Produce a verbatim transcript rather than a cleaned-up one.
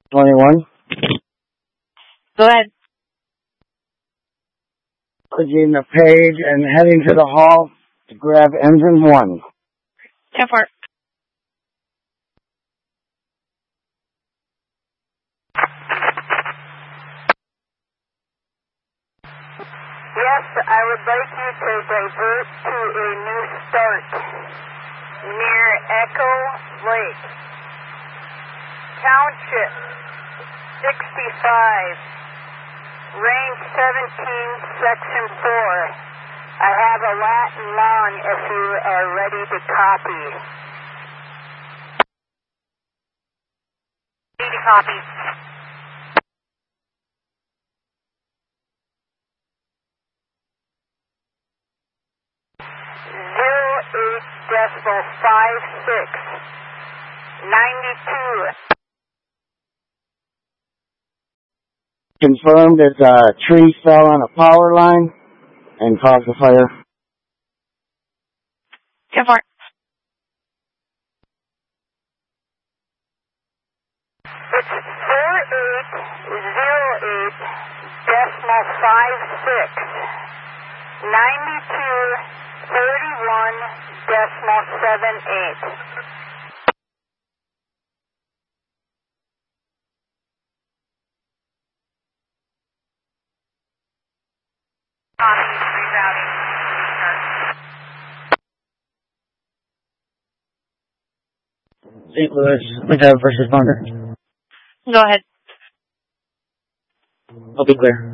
twenty-one. Go ahead. Clicking the page and heading to the hall to grab engine one. ten four. Yes, I would like you to divert to a new start near Echo Lake. Township sixty-five, range seventeen, section four. I have a Latin long if you are ready to copy. Ready to copy. zero eight decimal five six, ninety-two. Confirmed that a tree fell on a power line and caused a fire. ten four. It's four eight zero eight decimal five six, ninety-two thirty-one decimal seven eight. Saint Louis, Lookout versus Bunker. Go ahead. I'll be clear.